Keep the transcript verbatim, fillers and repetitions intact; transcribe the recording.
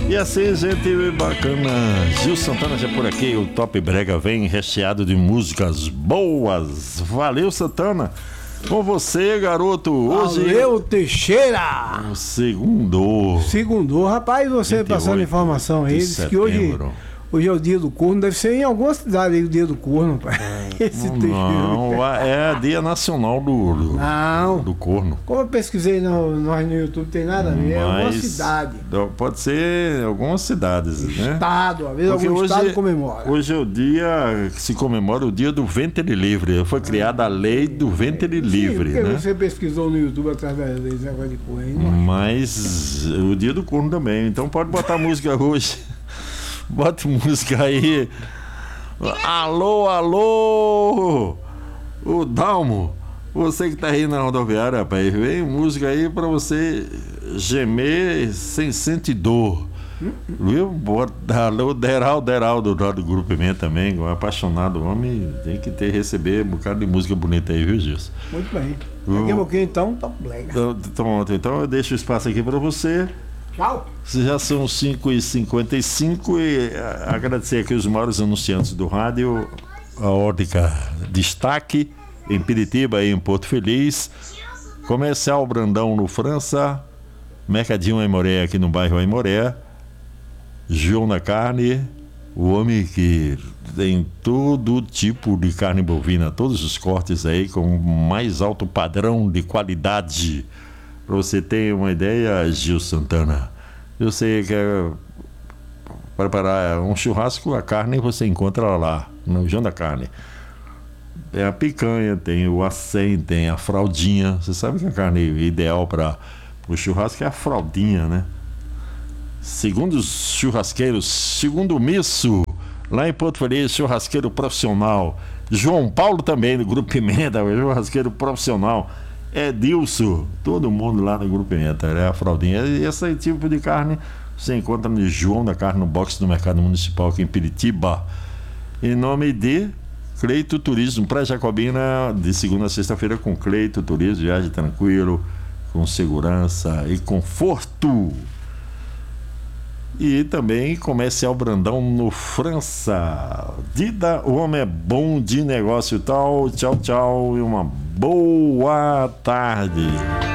E assim, gente bacana, Gil Santana já por aqui, o Top Brega vem recheado de músicas boas. Valeu, Santana. Com você, garoto. Hoje... Valeu, Teixeira. O segundo. Segundo, rapaz, você passando informação aí, disse que hoje, hoje é o dia do corno, deve ser em alguma cidade aí o dia do corno, pai. Esse não, Teixeira. Não, é dia nacional do, do, não. do corno. Como eu pesquisei no, no, no YouTube, tem nada a ver, é alguma cidade. Pode ser algumas cidades, né? Estado, às vezes Porque algum hoje, estado comemora. Hoje é o dia que se comemora o dia do ventre livre. Foi criada a lei do ventre livre, Sim, porque né? você pesquisou no YouTube atrás desse negócio de corno aí, Mas o dia do corno também. Então pode botar música hoje. Bota música aí. Alô, alô! O Dalmo, você que tá aí na rodoviária, rapaz, vem música aí pra você gemer sem sentir dor. Viu? Bota alô, Deral, Deral do, do Grupo Pimenta também, um apaixonado homem, tem que ter, receber um bocado de música bonita aí, viu, Gilson? Muito bem. Daqui a pouquinho então, Top Brega. Então, então eu deixo o espaço aqui pra você. Tchau. Já são cinco e cinquenta e cinco e agradecer aqui os maiores anunciantes do rádio, a Ótica Destaque, em Piritiba e em Porto Feliz, Comercial Brandão no França, Mercadinho Aimoré aqui no bairro Aimoré, João da Carne, o homem que tem todo tipo de carne bovina, todos os cortes aí com o mais alto padrão de qualidade. Para você ter uma ideia, Gil Santana, você quer preparar um churrasco, a carne você encontra lá, no João da Carne. Tem a picanha, tem o acém, tem a fraldinha. Você sabe que a carne ideal para o churrasco é a fraldinha, né? Segundo os churrasqueiros, segundo o Misso, lá em Porto Feliz, churrasqueiro profissional. João Paulo também, do Grupo Pimenta, churrasqueiro profissional. Edilson, todo mundo lá no Grupo Pimenta, é a fraldinha. E esse tipo de carne você encontra no João da Carne, no box do Mercado Municipal aqui em Piritiba. Em nome de Cleito Turismo, Praia Jacobina, de segunda a sexta-feira com Cleito Turismo, viagem tranquilo, com segurança e conforto. E também Comercial Brandão no França. Dida, o homem é bom de negócio e tal. Tchau, tchau e uma boa tarde.